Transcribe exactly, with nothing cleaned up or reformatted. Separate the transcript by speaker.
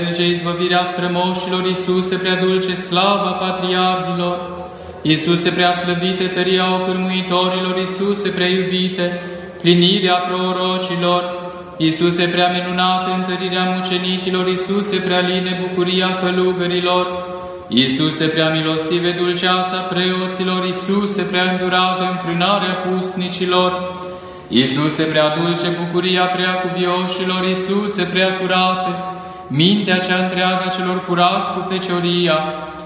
Speaker 1: Ce izbăvirea strămoșilor, Iisuse prea dulce, slava patriarhilor, Iisuse prea slăvite, tăria ocârmuitorilor, Iisuse prea iubite, plinirea prorocilor, Iisuse prea minunate, întărirea mucenicilor, Iisuse prea line, bucuria călugărilor, Iisuse prea milostive, dulceața preoților, Iisuse prea îndurată, înfrânarea pustnicilor, Iisuse prea dulce, bucuria prea cuvioșilor, Iisuse prea curate, mintea cea întreagă a celor curați cu fecioria,